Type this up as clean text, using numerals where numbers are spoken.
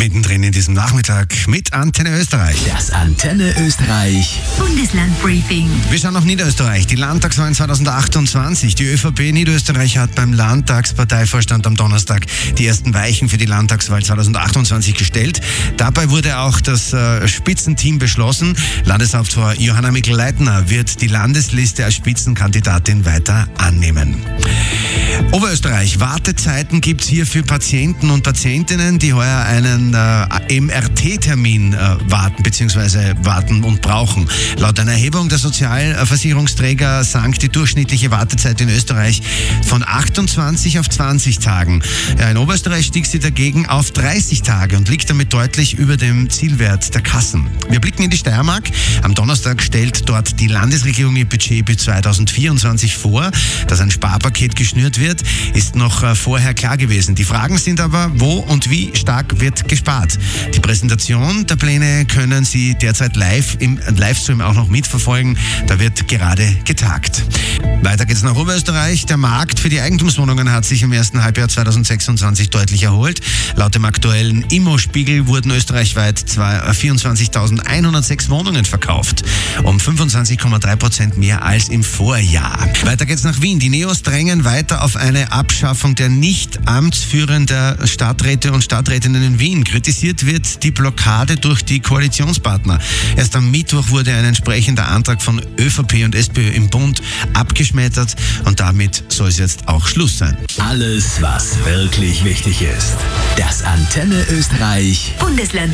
Mittendrin in diesem Nachmittag mit Antenne Österreich. Das Antenne Österreich Bundeslandbriefing. Wir schauen auf Niederösterreich. Die Landtagswahlen 2028. Die ÖVP Niederösterreich hat beim Landtagsparteivorstand am Donnerstag die ersten Weichen für die Landtagswahl 2028 gestellt. Dabei wurde auch das Spitzenteam beschlossen. Landeshauptfrau Johanna Mikl-Leitner wird die Landesliste als Spitzenkandidatin weiter annehmen. Oberösterreich. Wartezeiten gibt es hier für Patienten und Patientinnen, die heuer einen MRT-Termin warten und brauchen. Laut einer Erhebung der Sozialversicherungsträger sank die durchschnittliche Wartezeit in Österreich von 28 auf 20 Tagen. Ja, in Oberösterreich stieg sie dagegen auf 30 Tage und liegt damit deutlich über dem Zielwert der Kassen. Wir blicken in die Steiermark. Am Donnerstag stellt dort die Landesregierung ihr Budget bis 2024 vor. Dass ein Sparpaket geschnürt wird, ist noch vorher klar gewesen. Die Fragen sind aber, wo und wie stark wird gespart. Die Präsentation der Pläne können Sie derzeit live im Livestream auch noch mitverfolgen. Da wird gerade getagt. Weiter geht's nach Oberösterreich. Der Markt für die Eigentumswohnungen hat sich im ersten Halbjahr 2026 deutlich erholt. Laut dem aktuellen Immo-Spiegel wurden österreichweit 24.106 Wohnungen verkauft. Um 25,3% mehr als im Vorjahr. Weiter geht's nach Wien. Die Neos drängen weiter auf eine Abschaffung der nicht amtsführenden Stadträte und Stadträtinnen in Wien. Kritisiert wird die Blockade durch die Koalitionspartner. Erst am Mittwoch wurde ein entsprechender Antrag von ÖVP und SPÖ im Bund abgeschmettert und damit soll es jetzt auch Schluss sein. Alles, was wirklich wichtig ist. Das Antenne Österreich Bundesland